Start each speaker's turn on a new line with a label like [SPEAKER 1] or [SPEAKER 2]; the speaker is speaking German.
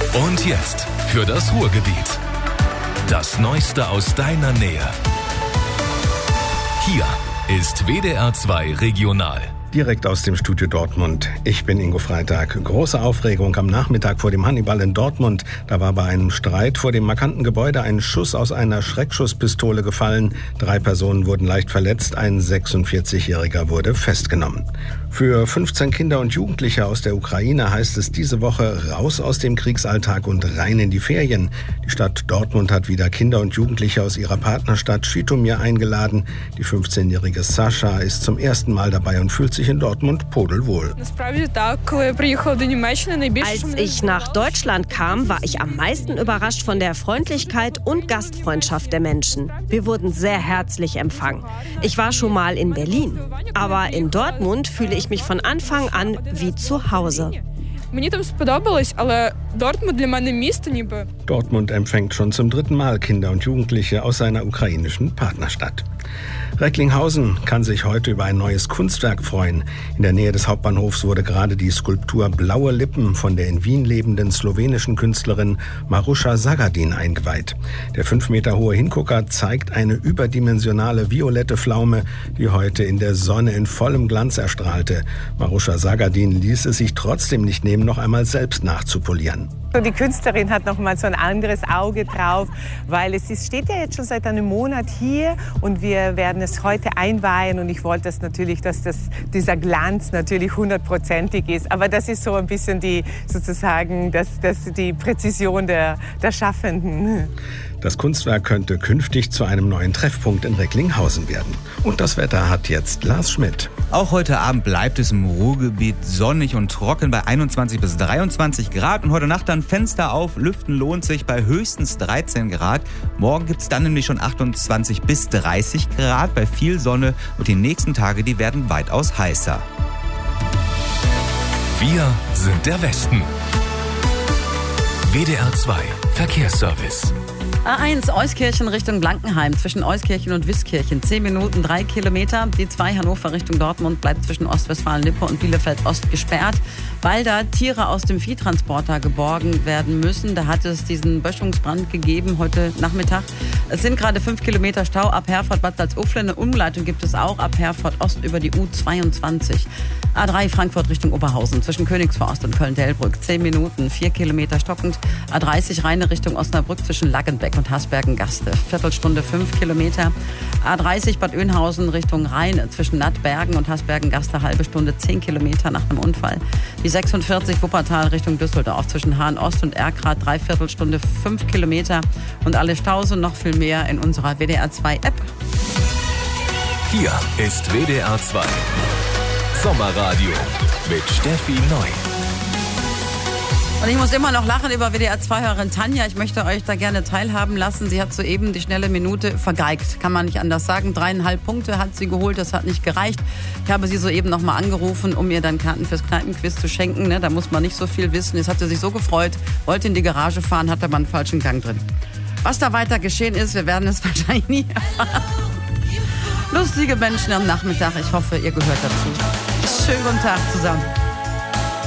[SPEAKER 1] Und jetzt für das Ruhrgebiet. Das Neueste aus deiner Nähe. Hier ist WDR 2 Regional.
[SPEAKER 2] Direkt aus dem Studio Dortmund. Ich bin Ingo Freitag. Große Aufregung am Nachmittag vor dem Hannibal in Dortmund. Da war bei einem Streit vor dem markanten Gebäude ein Schuss aus einer Schreckschusspistole gefallen. 3 Personen wurden leicht verletzt. Ein 46-Jähriger wurde festgenommen. Für 15 Kinder und Jugendliche aus der Ukraine heißt es diese Woche raus aus dem Kriegsalltag und rein in die Ferien. Die Stadt Dortmund hat wieder Kinder und Jugendliche aus ihrer Partnerstadt Schitomir eingeladen. Die 15-jährige Sascha ist zum ersten Mal dabei und fühlt sich in Dortmund pudelwohl.
[SPEAKER 3] Als ich nach Deutschland kam, war ich am meisten überrascht von der Freundlichkeit und Gastfreundschaft der Menschen. Wir wurden sehr herzlich empfangen. Ich war schon mal in Berlin, aber in Dortmund fühle ich mich von Anfang an wie zu Hause.
[SPEAKER 2] Dortmund empfängt schon zum 3. Mal Kinder und Jugendliche aus seiner ukrainischen Partnerstadt. Recklinghausen kann sich heute über ein neues Kunstwerk freuen. In der Nähe des Hauptbahnhofs wurde gerade die Skulptur Blaue Lippen von der in Wien lebenden slowenischen Künstlerin Maruša Sagadin eingeweiht. Der 5 Meter hohe Hingucker zeigt eine überdimensionale violette Pflaume, die heute in der Sonne in vollem Glanz erstrahlte. Maruša Sagadin ließ es sich trotzdem nicht nehmen, noch einmal selbst nachzupolieren.
[SPEAKER 4] Die Künstlerin hat noch mal so ein anderes Auge drauf, weil steht ja jetzt schon seit einem Monat hier und wir werden es heute einweihen und ich wollte das natürlich, dass dieser Glanz natürlich 100%ig ist. Aber das ist so ein bisschen die Präzision der Schaffenden.
[SPEAKER 2] Das Kunstwerk könnte künftig zu einem neuen Treffpunkt in Recklinghausen werden. Und das Wetter hat jetzt Lars Schmidt.
[SPEAKER 5] Auch heute Abend bleibt es im Ruhrgebiet sonnig und trocken bei 21 bis 23 Grad. Und heute Nacht dann Fenster auf, lüften lohnt sich bei höchstens 13 Grad. Morgen gibt es dann nämlich schon 28 bis 30 Grad bei viel Sonne. Und die nächsten Tage, die werden weitaus heißer.
[SPEAKER 1] Wir sind der Westen. WDR 2 Verkehrsservice.
[SPEAKER 6] A1 Euskirchen Richtung Blankenheim, zwischen Euskirchen und Wiskirchen, 10 Minuten, 3 Kilometer. Die 2 Hannover Richtung Dortmund bleibt zwischen Ostwestfalen-Lippe und Bielefeld-Ost gesperrt, weil da Tiere aus dem Viehtransporter geborgen werden müssen. Da hat es diesen Böschungsbrand gegeben heute Nachmittag. Es sind gerade 5 Kilometer Stau ab Herford-Bad Salzuflen. Eine Umleitung gibt es auch ab Herford-Ost über die U22. A3 Frankfurt Richtung Oberhausen, zwischen Königsforst und Köln-Delbrück, 10 Minuten, 4 Kilometer stockend. A30 Rheine Richtung Osnabrück zwischen Laggenbeck und Hasbergen-Gaste, Viertelstunde 5 Kilometer. A30 Bad Oeynhausen Richtung Rhein zwischen Nattbergen und Hasbergen-Gaste, halbe Stunde 10 Kilometer nach einem Unfall. Die 46 Wuppertal Richtung Düsseldorf zwischen Hahn-Ost und Erkrath, Dreiviertelstunde 5 Kilometer. Und alle Staus und noch viel mehr in unserer WDR 2 App.
[SPEAKER 1] Hier ist WDR 2 Sommerradio mit Steffi Neu.
[SPEAKER 6] Und ich muss immer noch lachen über WDR-2-Hörerin Tanja. Ich möchte euch da gerne teilhaben lassen. Sie hat soeben die schnelle Minute vergeigt. Kann man nicht anders sagen. 3,5 Punkte hat sie geholt. Das hat nicht gereicht. Ich habe sie soeben noch mal angerufen, um ihr dann Karten fürs Kneipenquiz zu schenken. Da muss man nicht so viel wissen. Jetzt hat sie sich so gefreut, wollte in die Garage fahren, hat aber einen falschen Gang drin. Was da weiter geschehen ist, wir werden es wahrscheinlich nie erfahren. Lustige Menschen am Nachmittag. Ich hoffe, ihr gehört dazu. Schönen guten Tag zusammen.